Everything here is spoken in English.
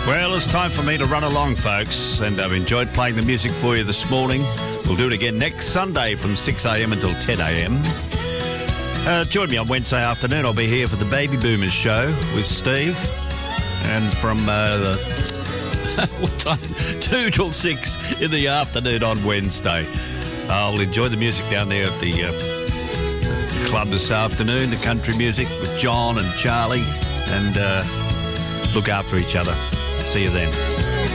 Well, it's time for me to run along, folks, and I've enjoyed playing the music for you this morning. We'll do it again next Sunday from 6 a.m. until 10 a.m. Join me on Wednesday afternoon. I'll be here for the Baby Boomers show with Steve. And from what time? 2 till 6 in the afternoon on Wednesday. I'll enjoy the music down there at the club this afternoon, the country music with John and Charlie, and look after each other. See you then.